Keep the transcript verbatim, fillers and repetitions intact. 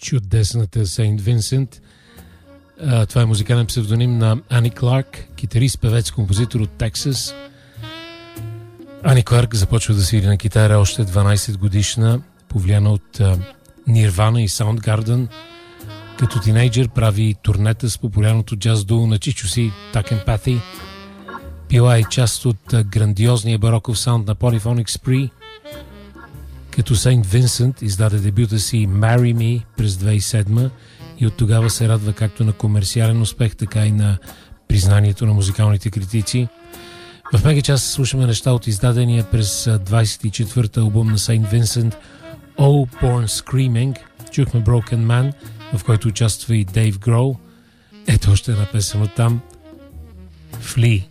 чудесната Сейнт Винсент. Това е музикален псевдоним на Ани Кларк, китарист, певец, композитор от Тексас. Ани Кларк започва да свири на китара още дванайсет годишна, повлияна от Nirvana и Soundgarden. Като тинейджър прави турнета с популярното джаз дуо на чичо си Tuck and Pathy. Била е част от грандиозния бароков саунд на Polyphonic Spree. Като Сейнт Винсент издаде дебюта си Marry Me през две хиляди и седма и от тогава се радва както на комерциален успех, така и на признанието на музикалните критици. В мега част слушаме неща от издадения през двайсет и четвърта албум на Сейнт Винсент Oh Born Screaming. Чухме Broken Man, в който участва и Дейв Гроу. Ето още една песен от там. Flee.